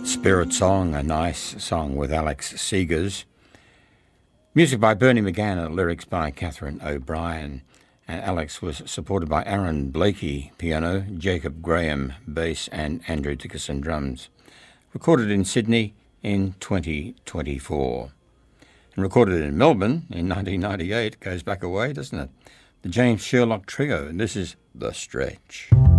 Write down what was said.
Spirit Song, a nice song with Alex Seegers. Music by Bernie McGann, lyrics by Catherine O'Brien. And Alex was supported by Aaron Blakey, piano, Jacob Graham, bass, and Andrew Dickerson, drums. Recorded in Sydney in 2024. And recorded in Melbourne in 1998, goes back a way, doesn't it? The James Sherlock Trio, and this is The Stretch.